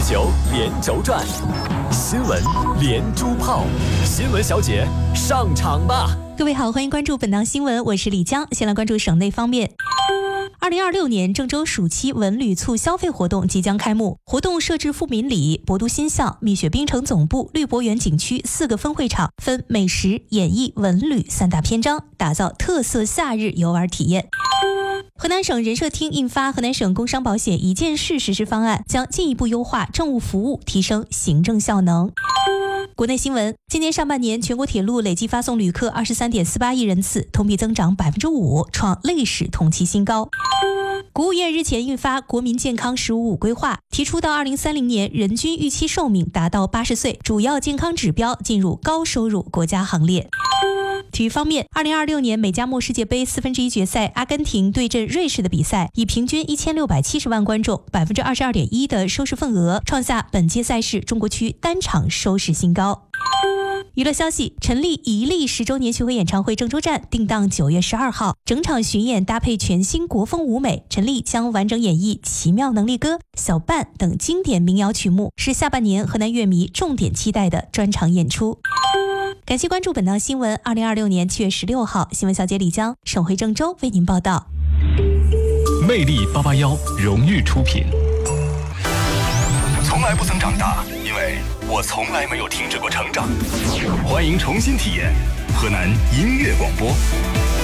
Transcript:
球连轴转，新闻连珠炮，新闻小姐上场吧！ 各位好，欢迎关注本档新闻，我是李江。先来关注省内方面。2026年郑州暑期文旅促消费活动即将开幕，活动设置富民里、博都新校、蜜雪冰城总部、绿博园景区4个分会场，分美食、演艺、文旅3大篇章，打造特色夏日游玩体验。河南省人社厅印发河南省工伤保险一件事实施方案，将进一步优化政务服务，提升行政效能。国内新闻，今年上半年全国铁路累计发送旅客23.48亿人次，同比增长5%，创历史同期新高。国务院日前印发国民健康“15+5”规划，提出到2030年人均预期寿命达到80岁，主要健康指标进入高收入国家行列。体育方面，2026年美加墨世界杯1/4决赛，阿根廷对阵瑞士的比赛，以平均1670万观众，22.1%的收视份额，创下本届赛事中国区单场收视新高。娱乐消息，陈粒一粒10周年巡回演唱会郑州站定档9月12号，整场巡演搭配全新国风舞美，陈粒将完整演绎《奇妙能力歌》、小半等经典民谣曲目，是下半年河南乐迷重点期待的专场演出。感谢关注本档新闻。2026年7月16号，新闻小姐李江，省会郑州为您报道。 魅力881荣誉出品。从来不曾长大，因为我从来没有停止过成长。欢迎重新体验河南音乐广播。